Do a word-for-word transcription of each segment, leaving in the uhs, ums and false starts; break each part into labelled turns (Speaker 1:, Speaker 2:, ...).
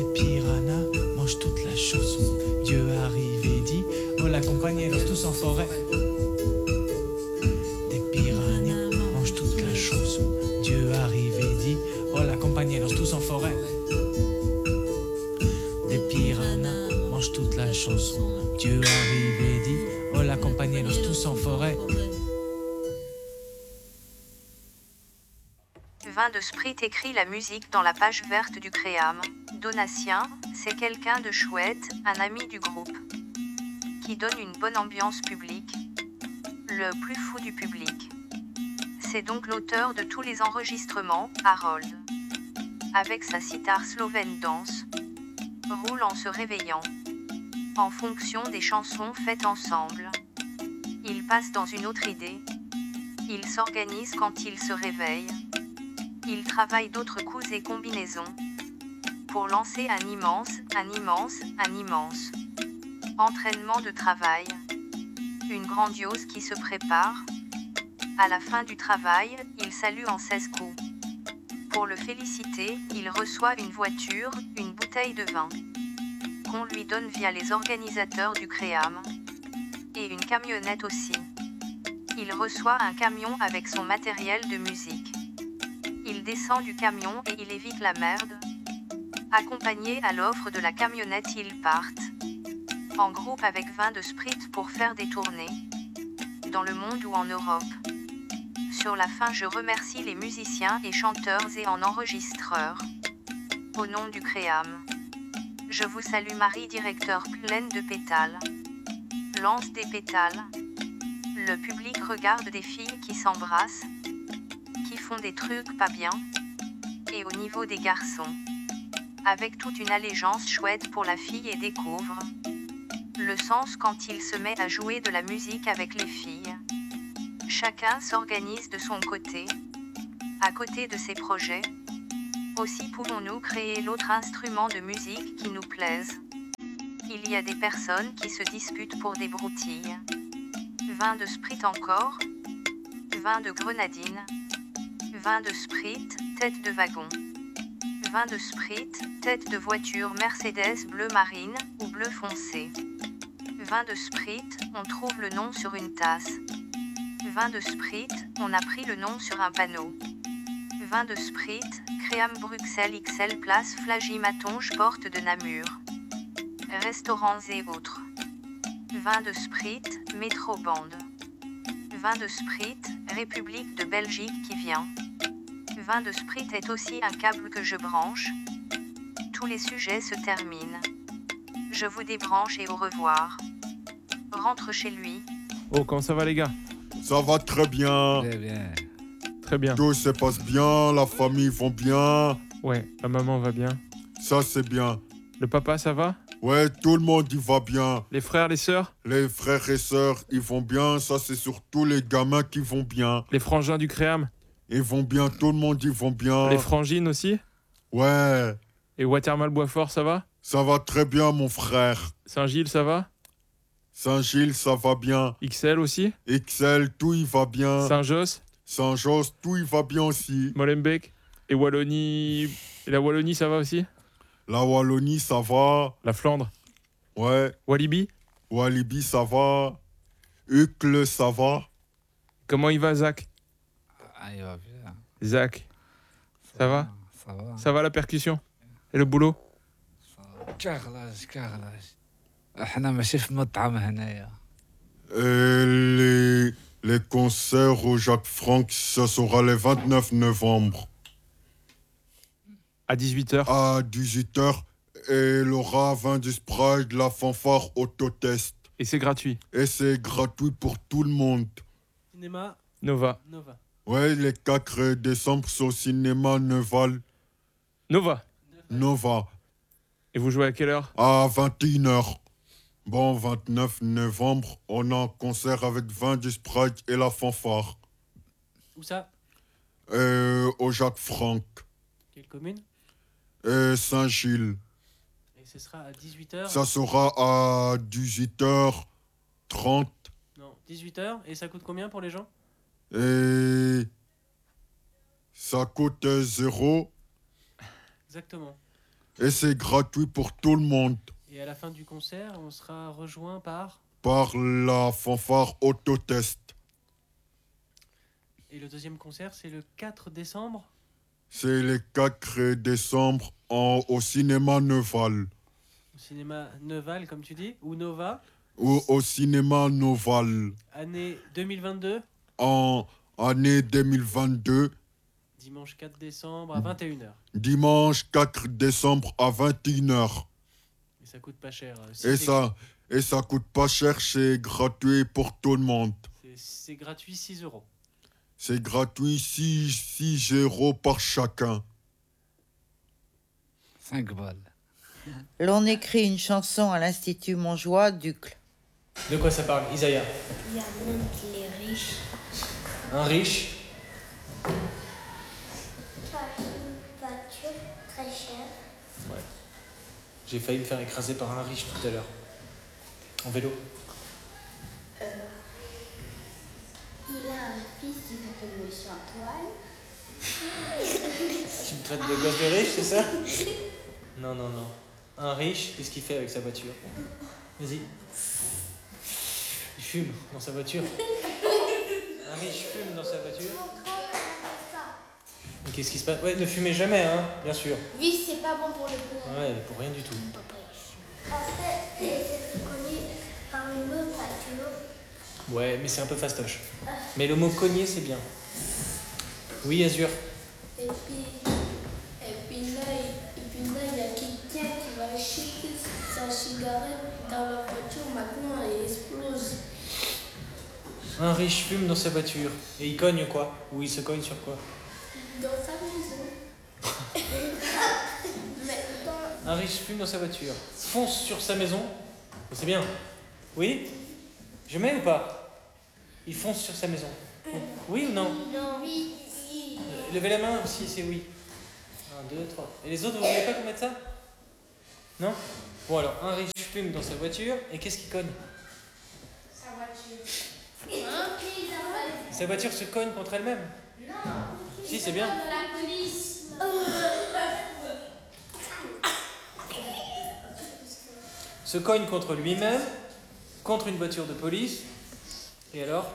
Speaker 1: Des piranhas mangent toute la chose. Dieu arrive et dit, oh la compagnie lance tous en forêt. Des piranhas mangent toute la chose. Dieu arrive et dit, oh la compagnie lance tous en forêt. Des piranhas mangent toute la chose. Dieu arrive et dit, oh la compagnie lance tous en forêt.
Speaker 2: Vin de Sprit écrit la musique dans la page verte du Créam. Donatien, c'est quelqu'un de chouette, un ami du groupe, qui donne une bonne ambiance publique, le plus fou du public. C'est donc l'auteur de tous les enregistrements, Harold. Avec sa sitar slovène danse, roule en se réveillant, en fonction des chansons faites ensemble. Il passe dans une autre idée, il s'organise quand il se réveille. Il travaille d'autres coups et combinaisons pour lancer un immense, un immense, un immense entraînement de travail. Une grandiose qui se prépare. À la fin du travail, il salue en seize coups. Pour le féliciter, il reçoit une voiture, une bouteille de vin, qu'on lui donne via les organisateurs du Créam, et une camionnette aussi. Il reçoit un camion avec son matériel de musique. Il descend du camion et il évite la merde. Accompagné à l'offre de la camionnette, ils partent en groupe avec Vin de Sprit pour faire des tournées dans le monde ou en Europe. Sur la fin, je remercie les musiciens et chanteurs et en enregistreurs. Au nom du Créam, je vous salue Marie, directeur pleine de pétales. Lance des pétales. Le public regarde des filles qui s'embrassent, qui font des trucs pas bien, et au niveau des garçons, avec toute une allégeance chouette pour la fille et découvre le sens quand il se met à jouer de la musique avec les filles. Chacun s'organise de son côté, à côté de ses projets. Aussi pouvons-nous créer l'autre instrument de musique qui nous plaise. Il y a des personnes qui se disputent pour des broutilles. Vin de Sprit encore, vin de grenadine, vin de Sprit, tête de wagon, vin de Sprit, tête de voiture Mercedes bleu marine ou bleu foncé. Vin de Sprit, on trouve le nom sur une tasse. Vin de Sprit, on a pris le nom sur un panneau. Vin de Sprit, Créam Bruxelles X L place Flagy-Matonge porte de Namur. Restaurants et autres. Vin de Sprit, métro bande. Vin de Sprit, République de Belgique qui vient. Vin de Sprit est aussi un câble que je branche. Tous les sujets se terminent. Je vous débranche et au revoir. Rentre chez lui.
Speaker 3: Oh, comment ça va les gars?
Speaker 4: Ça va très bien.
Speaker 5: Très bien.
Speaker 3: Très bien.
Speaker 4: Tout se passe bien, la famille vont bien.
Speaker 3: Ouais, la maman va bien.
Speaker 4: Ça c'est bien.
Speaker 3: Le papa, ça va?
Speaker 4: Ouais, tout le monde y va bien.
Speaker 3: Les frères, les sœurs?
Speaker 4: Les frères et sœurs, ils vont bien. Ça c'est surtout les gamins qui vont bien.
Speaker 3: Les frangins du Créam?
Speaker 4: Ils vont bien, tout le monde y vont bien.
Speaker 3: Les frangines aussi?
Speaker 4: Ouais.
Speaker 3: Et Watermal Boisfort, ça va?
Speaker 4: Ça va très bien mon frère.
Speaker 3: Saint-Gilles, ça va?
Speaker 4: Saint-Gilles, ça va bien.
Speaker 3: X L aussi?
Speaker 4: X L, tout y va bien.
Speaker 3: Saint-Josse?
Speaker 4: Saint-Josse, tout y va bien aussi.
Speaker 3: Molenbeek? Et Wallonie... Et la Wallonie, ça va aussi?
Speaker 4: La Wallonie, ça va.
Speaker 3: La Flandre?
Speaker 4: Ouais.
Speaker 3: Walibi?
Speaker 4: Walibi, ça va. Uccle, ça va.
Speaker 3: Comment il va, Zach?
Speaker 5: Ah, il va bien.
Speaker 3: Zach? Ça va?
Speaker 5: Ça va.
Speaker 3: Ça va la percussion? Et le boulot?
Speaker 5: كارلاج كارلاج احنا ماشي في مطعم هنايا.
Speaker 4: Et les, les concerts au Jacques Franck, ça sera le vingt-neuf novembre.
Speaker 3: À dix-huit heures.
Speaker 4: À dix-huit heures. Et Laura Vin du Sprite, la fanfare autotest.
Speaker 3: Et c'est gratuit.
Speaker 4: Et c'est gratuit pour tout le monde.
Speaker 1: Cinéma
Speaker 3: Nova.
Speaker 1: Nova.
Speaker 4: Ouais, le quatre décembre, c'est au cinéma Neval.
Speaker 3: Nova.
Speaker 4: Nova.
Speaker 3: Et vous jouez à quelle heure?
Speaker 4: À vingt et une heures. Bon, vingt-neuf novembre, on a un concert avec Vin du Sprite et la fanfare.
Speaker 1: Où ça?
Speaker 4: Euh, au Jacques Franck.
Speaker 1: Quelle commune?
Speaker 4: Et Saint-Gilles.
Speaker 1: Et ce sera à dix-huit heures?
Speaker 4: Ça sera à dix-huit heures trente.
Speaker 1: Non, dix-huit heures. Et ça coûte combien pour les gens?
Speaker 4: Et ça coûte zéro.
Speaker 1: Exactement.
Speaker 4: Et c'est gratuit pour tout le monde.
Speaker 1: Et à la fin du concert, on sera rejoint par...
Speaker 4: Par la fanfare autotest.
Speaker 1: Et le deuxième concert, c'est le quatre décembre.
Speaker 4: C'est le quatre décembre en, au cinéma Neval.
Speaker 1: Au cinéma Neval, comme tu dis, ou Nova.
Speaker 4: Ou au cinéma Noval.
Speaker 1: Année deux mille vingt-deux.
Speaker 4: En année deux mille vingt-deux.
Speaker 1: Dimanche quatre décembre à vingt et une heures.
Speaker 4: Dimanche quatre décembre à vingt et une heures.
Speaker 1: Et ça coûte pas cher. euh,
Speaker 4: Et
Speaker 1: six
Speaker 4: ça, et ça coûte pas cher, c'est gratuit pour tout le monde.
Speaker 1: C'est- C'est gratuit, six euros.
Speaker 4: C'est gratuit, six euros par chacun.
Speaker 5: cinq balles.
Speaker 6: L'on écrit une chanson à l'Institut Montjoie d'Uccle.
Speaker 1: De quoi ça parle, Isaiah?
Speaker 7: Il y a même les riches.
Speaker 1: Un riche.
Speaker 7: Une voiture très chère.
Speaker 1: Ouais. J'ai failli me faire écraser par un riche tout à l'heure. En vélo.
Speaker 7: Il a un fils qui s'appelle Monsieur Antoine.
Speaker 1: Tu me traites de gosse de riche, c'est ça? Non, non, non. Un riche, qu'est-ce qu'il fait avec sa voiture? Vas-y. Il fume dans sa voiture. Un riche fume dans sa voiture. Mais qu'est-ce qui se passe? Ouais, ne fumez jamais, hein, bien sûr.
Speaker 7: Oui, c'est pas bon pour le cœur.
Speaker 1: Ouais, pour rien du tout.
Speaker 7: En fait, c'est connu par une autre voiture.
Speaker 1: Ouais, mais c'est un peu fastoche. Mais le mot cogner, c'est bien. Oui, Azur.
Speaker 7: Et puis, et puis là, il- et puis là, il y a quelqu'un qui va acheter sa cigarette dans la voiture maintenant et explose.
Speaker 1: Un riche fume dans sa voiture. Et il cogne quoi? Ou il se cogne sur quoi?
Speaker 7: Dans sa maison. Mais dans...
Speaker 1: Un riche fume dans sa voiture. Fonce sur sa maison. C'est bien. Oui? Je mets ou pas? Il fonce sur sa maison. Oui ou non?
Speaker 7: Non, oui, oui.
Speaker 1: Euh, Levez la main si c'est oui. Un, deux, trois. Et les autres, vous voulez pas qu'on mette ça? Non? Bon alors, un riche fume dans sa voiture. Et qu'est-ce qu'il cogne?
Speaker 7: Sa voiture. Hein?
Speaker 1: Sa voiture se cogne contre elle-même.
Speaker 7: Non.
Speaker 1: Si, c'est bien.
Speaker 7: La police.
Speaker 1: Se cogne contre lui-même, contre une voiture de police. Et alors?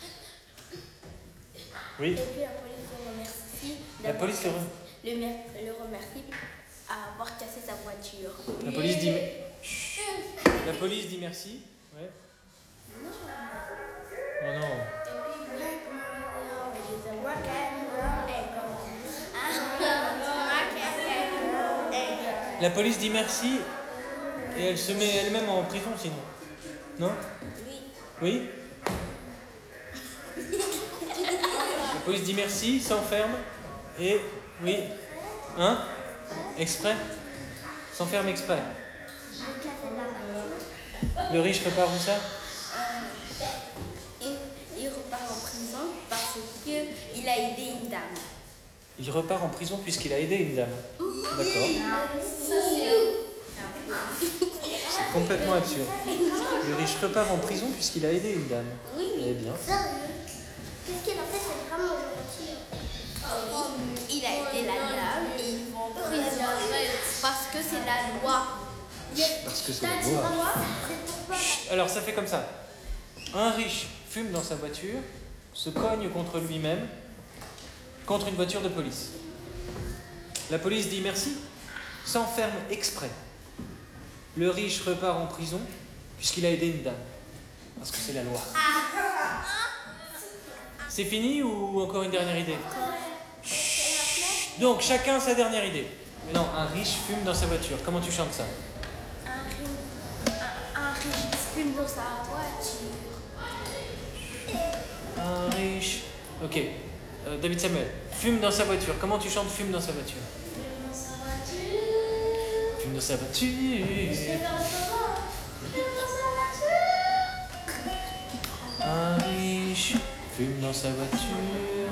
Speaker 1: Oui?
Speaker 7: Et puis la police le remercie.
Speaker 1: La
Speaker 7: d'avoir
Speaker 1: police le
Speaker 7: cassé-
Speaker 1: re-
Speaker 7: le, mer- le remercie à avoir cassé sa voiture.
Speaker 1: La police dit... Chut. La police dit merci. Ouais. Oh non. La police dit merci et elle se met elle-même en prison sinon. Non? Oui? La police dit merci, s'enferme et... Oui? Hein? Exprès? S'enferme exprès. Le riche repart où ça?
Speaker 7: Il, il repart en prison parce qu'il a aidé une dame.
Speaker 1: Il repart en prison puisqu'il a aidé une dame. D'accord. C'est complètement absurde. Le riche repart en prison puisqu'il a aidé une dame.
Speaker 7: Oui,
Speaker 1: Eh bien.
Speaker 7: sérieux. Qu'est-ce qu'il a fait? C'est vraiment gentil. Oui, il a aidé la dame et ils vont en prison parce que c'est la loi.
Speaker 1: Parce que c'est la loi. Chut, alors ça fait comme ça. Un riche fume dans sa voiture, se cogne contre lui-même, contre une voiture de police. La police dit merci, s'enferme exprès. Le riche repart en prison puisqu'il a aidé une dame. Parce que c'est la loi. C'est fini ou encore une dernière idée? Chut. Donc chacun sa dernière idée. Mais non, un riche fume dans sa voiture. Comment tu chantes ça?
Speaker 7: Un riche, un, un riche fume dans sa voiture.
Speaker 1: Un riche. Ok. Euh, David Samuel. Fume dans sa voiture. Comment tu chantes fume dans sa voiture?
Speaker 7: Fume dans sa voiture.
Speaker 1: Fume dans sa voiture.
Speaker 7: Fume dans sa voiture.
Speaker 1: Un riche fume dans sa voiture.